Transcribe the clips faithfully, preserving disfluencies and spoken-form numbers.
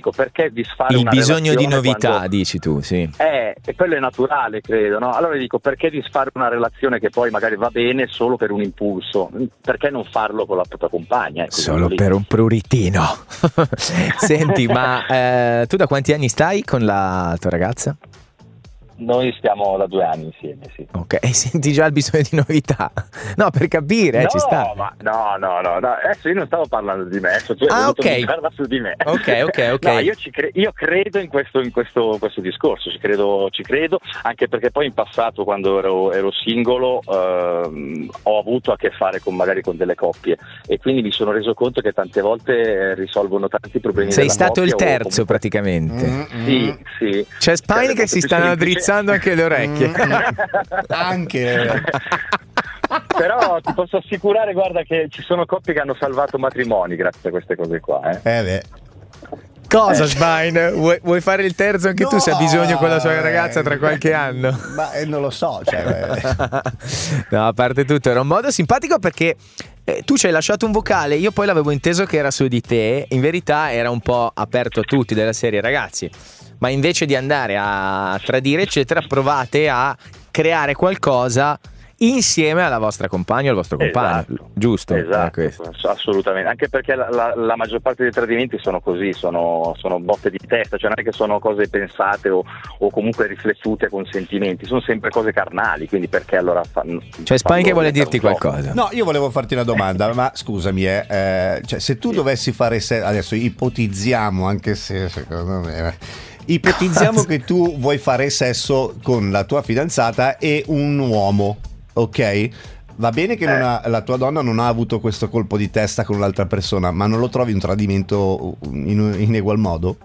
dico, perché disfare il una bisogno di relazione novità, quando... dici tu, sì. Eh, e quello è naturale, credo, no? Allora dico, perché disfare una relazione che poi magari va bene solo per un impulso? Perché non farlo con la tua compagna? Ecco, solo per un pruritino. Senti, ma eh, tu da quanti anni stai con la tua ragazza? Noi stiamo da due anni insieme, sì. Ok, e senti già il bisogno di novità? No, per capire, eh, no, ci sta. Ma no, no, no, no, adesso io non stavo parlando di me, cioè, tu hai ah, voluto ok. buttarla su di me. Ok, ok, ok. No, io, ci cre- io credo in questo, in questo, questo discorso, ci credo, ci credo, anche perché poi in passato, quando ero, ero singolo, ehm, ho avuto a che fare con magari con delle coppie, e quindi mi sono reso conto che tante volte eh, risolvono tanti problemi. Sei della stato coppia, il terzo comunque... praticamente. Mm-hmm. Sì, sì. C'è Spine cioè, che si stanno semplice... drizzando anche le orecchie. Anche però ti posso assicurare, guarda, che ci sono coppie che hanno salvato matrimoni grazie a queste cose qua, eh, eh beh. Cosa, eh. Spine? Vuoi, vuoi fare il terzo anche no, tu se ha bisogno con la sua ragazza tra qualche anno? Ma eh, non lo so, cioè, no, a parte tutto, era un modo simpatico perché eh, tu ci hai lasciato un vocale, io poi l'avevo inteso che era su di te, in verità era un po' aperto a tutti, della serie, ragazzi, ma invece di andare a tradire eccetera, provate a creare qualcosa insieme alla vostra compagna o al vostro compagno, esatto, giusto? esatto, Eh, assolutamente, anche perché la, la, la maggior parte dei tradimenti sono così, sono, sono botte di testa, cioè non è che sono cose pensate o, o comunque riflettute con sentimenti, sono sempre cose carnali, quindi perché allora fanno... Cioè Spine che vuole dirti qualcosa? No, io volevo farti una domanda, ma scusami, eh, eh, cioè, se tu sì. dovessi fare se- adesso ipotizziamo, anche se secondo me... Ipotizziamo che tu vuoi fare sesso con la tua fidanzata e un uomo, ok? Va bene che non ha, la tua donna non ha avuto questo colpo di testa con un'altra persona, ma non lo trovi un tradimento in, in egual modo?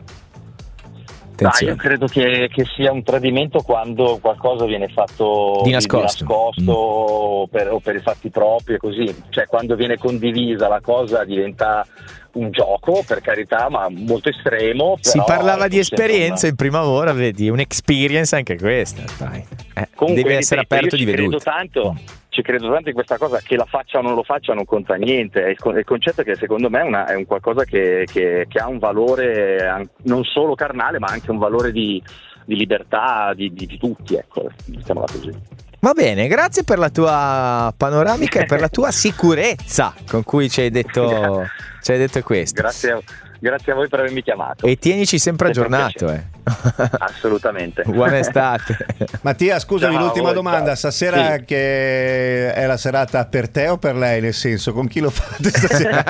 No, io credo che, che sia un tradimento quando qualcosa viene fatto di nascosto, di nascosto mm. o, per, o per i fatti propri e così, cioè quando viene condivisa la cosa diventa un gioco, per carità, ma molto estremo. Però si parlava di esperienza una... in prima ora, vedi, un'experience anche questa, dai. Eh, Comunque, deve essere ripeto, aperto di veduto. Credo tanto, ci credo tanto in questa cosa, che la faccia o non lo faccia non conta niente, è il, il concetto è che secondo me è, una, è un qualcosa che, che, che ha un valore non solo carnale ma anche un valore di, di libertà di, di, di tutti, ecco, diciamola così. Va bene, grazie per la tua panoramica e per la tua sicurezza con cui ci hai detto, ci hai detto questo. Grazie a, grazie a voi per avermi chiamato. E tienici sempre aggiornato. Eh. Assolutamente. Buona estate. Mattia, scusami, ciao, l'ultima domanda. ciao. Stasera sì. che è la serata per te o per lei? Nel senso, con chi lo fate stasera?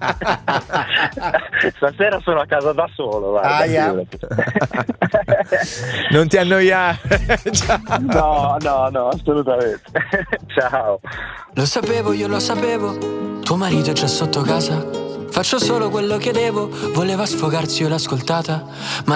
Stasera sono a casa da solo. Guarda, ah, yeah. Non ti annoiare. No, no, no, assolutamente. Ciao. Lo sapevo, io lo sapevo. Tuo marito è già sotto casa. Faccio solo quello che devo. Voleva sfogarsi, io l'ho ascoltata. Ma